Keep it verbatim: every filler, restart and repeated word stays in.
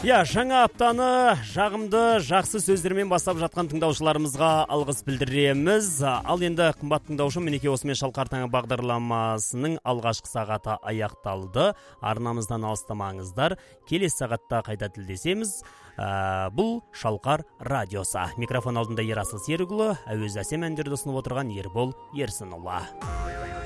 Иә, жаңа аптаны жағымды, жақсы сөздермен бастап жатқан тыңдаушыларымызға алғыс білдіреміз. Ал енді қымбат тыңдаушы, мінекей осымен Шалқар таңы бағдарламасының алғашқы сағаты аяқталды. Арнамыздан алыстамаңыздар. Келесі сағатта қайта тілдесеміз. Ә, бұл Шалқар радиосы. Микрофон алдында Ерасыл Серікұлы, әуез әсем әндерді ұсынып отырған Ербол Ерсінұлы.